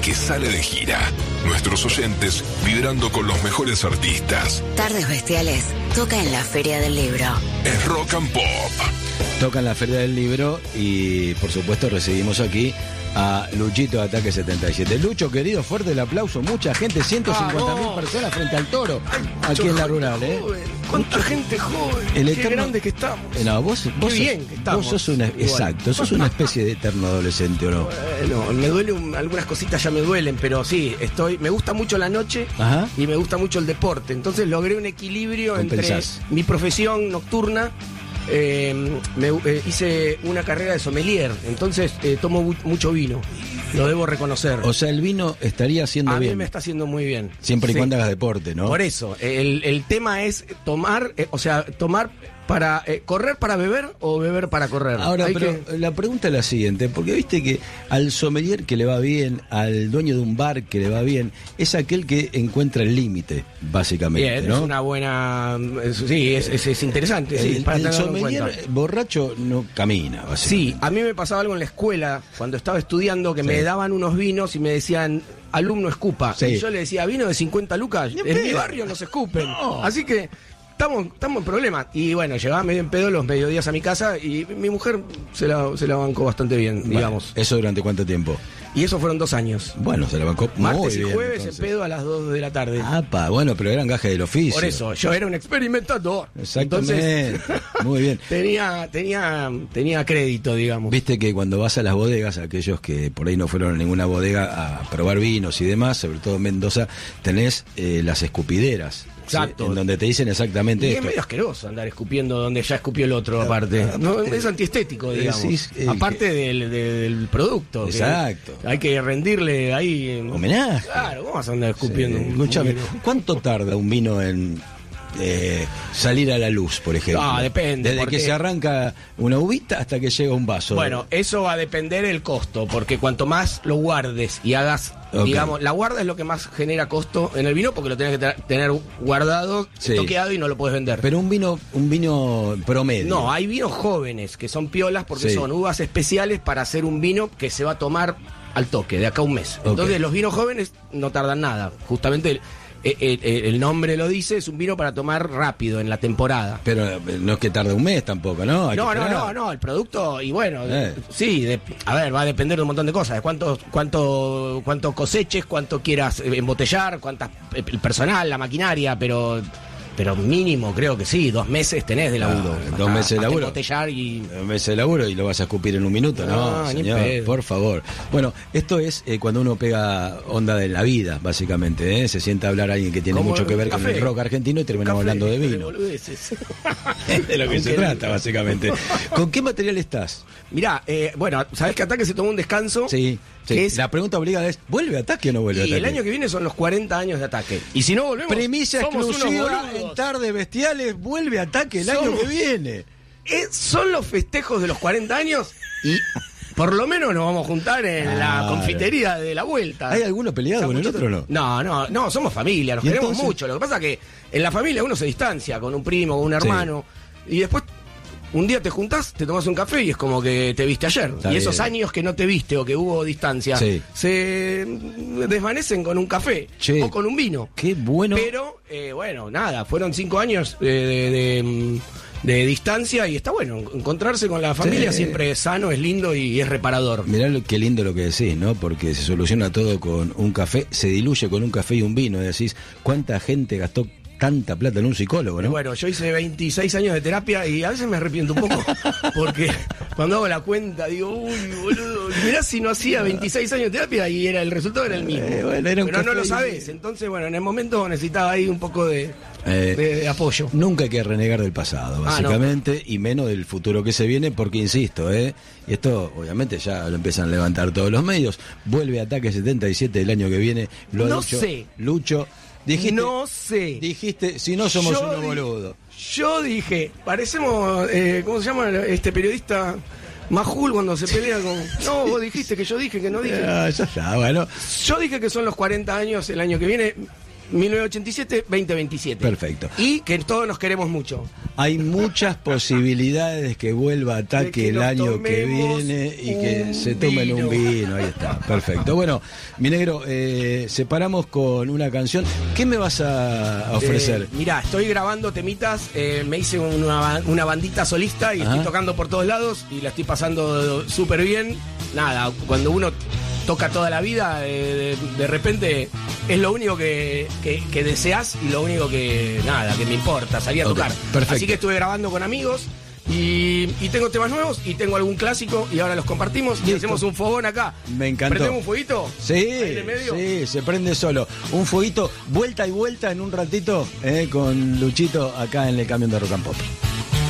que sale de gira. Nuestros oyentes vibrando con los mejores artistas. Tardes Bestiales toca en la Feria del Libro. Es Rock and Pop. Toca en la Feria del Libro y por supuesto recibimos aquí a Luchito de Ataque 77. Lucho, querido, fuerte el aplauso. Mucha gente, 150.000 personas frente al Toro. Aquí en la rural, joven. ¿Cuánta gente joven? Qué grande que estamos. No, vos Qué bien que estamos. Vos sos una, exacto, sos una especie de eterno adolescente, ¿o no? Bueno, me duele algunas cositas ya me duelen, pero sí, me gusta mucho la noche. Ajá. Y me gusta mucho el deporte. Entonces logré un equilibrio entre mi profesión nocturna. Hice una carrera de sommelier, entonces tomo mucho vino, lo debo reconocer. O sea, el vino estaría haciendo bien. A mí me está haciendo muy bien. Siempre y cuando hagas deporte, ¿no? Por eso, el tema es tomar, para correr para beber o beber para correr. Ahora, la pregunta es la siguiente, porque viste que al sommelier que le va bien, al dueño de un bar que le va bien, es aquel que encuentra el límite, básicamente, bien, ¿no? Es una buena... Sí, es interesante. Sí, el sommelier borracho no camina, básicamente. Sí, a mí me pasaba algo en la escuela, cuando estaba estudiando, que me daban unos vinos y me decían... Alumno escupa. Sí. Y yo le decía, vino de 50 lucas, en mi barrio no se escupen. No. Así que estamos en problemas. Y bueno, llegaba medio en pedo los mediodías a mi casa y mi mujer se la bancó bastante bien, digamos. ¿Eso durante cuánto tiempo? Y eso fueron 2 años. Bueno, se la bancó muy martes bien. Martes y jueves entonces. En pedo a las 2 de la tarde. Bueno, pero eran gajes del oficio. Por eso, yo era un experimentador. Exactamente. Entonces, muy bien. Tenía crédito, digamos. Viste que cuando vas a las bodegas, aquellos que por ahí no fueron a ninguna bodega a probar vinos y demás, sobre todo en Mendoza, tenés las escupideras. Exacto. ¿Sí? En donde te dicen exactamente esto. Es medio asqueroso andar escupiendo donde ya escupió el otro, aparte. No, es antiestético, digamos. Aparte del producto. Exacto. Hay que rendirle ahí... homenaje. Claro, ¿cómo vas a andar escupiendo? Sí. Escúchame, ¿cuánto tarda un vino en salir a la luz, por ejemplo? Depende. Desde que se arranca una uvita hasta que llega un vaso. Bueno, eso va a depender el costo, porque cuanto más lo guardes y hagas, digamos, la guarda es lo que más genera costo en el vino, porque lo tenés que tener guardado, toqueado y no lo puedes vender. Pero un vino promedio. No, hay vinos jóvenes que son piolas porque son uvas especiales para hacer un vino que se va a tomar al toque, de acá a un mes. Entonces los vinos jóvenes no tardan nada, justamente... El nombre lo dice, es un vino para tomar rápido en la temporada. Pero no es que tarde un mes tampoco, ¿no? No, el producto, y bueno, sí, va a depender de un montón de cosas, de cuánto coseches, cuánto quieras embotellar, el personal, la maquinaria, pero mínimo creo que sí, 2 meses tenés de laburo. 2 meses de laburo. Embotellar y... 2 meses de laburo y lo vas a escupir en un minuto, ¿no? Señor, por favor. Bueno, esto es cuando uno pega onda de la vida, básicamente, ¿eh? Se sienta a hablar a alguien que tiene mucho que ver con el rock argentino y terminamos hablando de vino. De lo que se trata, básicamente. ¿Con qué material estás? Mirá, bueno, ¿sabés que Ataque se tomó un descanso? Sí. La pregunta obligada es, ¿vuelve Ataque o no vuelve Ataque? Y el año que viene son los 40 años de Ataque. Y si no volvemos, premisa exclusiva en Tardes Bestiales, vuelve Ataque el año que viene. Son los festejos de los 40 años y por lo menos nos vamos a juntar en la confitería de la vuelta. ¿Hay alguno peleado con el otro o no? No, somos familia, nos queremos mucho. Lo que pasa es que en la familia uno se distancia con un primo, con un hermano, y después... Un día te juntás, te tomás un café y es como que te viste ayer. Y esos años que no te viste o que hubo distancia se desvanecen con un café o con un vino. Qué bueno. Pero, bueno, nada, fueron 5 años de distancia y está bueno. Encontrarse con la familia siempre es sano, es lindo y es reparador. Mirá qué lindo lo que decís, ¿no? Porque se soluciona todo con un café, se diluye con un café y un vino. Y decís, ¿cuánta gente gastó tanta plata en un psicólogo, no? Bueno, yo hice 26 años de terapia y a veces me arrepiento un poco porque cuando hago la cuenta digo, uy, boludo, mirá si no hacía 26 años de terapia y el resultado era el mismo. Pero no lo sabés, entonces bueno, en el momento necesitaba ahí un poco de apoyo. Nunca hay que renegar del pasado, básicamente, y menos del futuro que se viene, porque insisto, y esto obviamente ya lo empiezan a levantar todos los medios. Vuelve Ataque 77 el año que viene, lo ha dicho Lucho. Dijiste, si no somos unos boludos. Yo dije, parecemos, ¿cómo se llama este periodista? Majul cuando se pelea con... No, vos dijiste que yo dije que no dije. Ya está, bueno. Yo dije que son los 40 años el año que viene. 1987-2027. Perfecto. Y que todos nos queremos mucho. Hay muchas posibilidades que vuelva Ataque el año que viene y que se tomen un vino. Ahí está, perfecto. Bueno, mi negro, separamos con una canción. ¿Qué me vas a ofrecer? Mirá, estoy grabando temitas, me hice una bandita solista y estoy tocando por todos lados y la estoy pasando súper bien. Nada, cuando uno toca toda la vida, de repente es lo único que deseas y lo único que me importa, salir a tocar. Perfecto. Así que estuve grabando con amigos y tengo temas nuevos y tengo algún clásico y ahora los compartimos y hacemos un fogón acá. Me encantó. ¿Prendemos un fueguito? Sí, ahí en medio. Sí, se prende solo. Un fueguito, vuelta y vuelta en un ratito con Luchito acá en el Camión de Rock and Pop.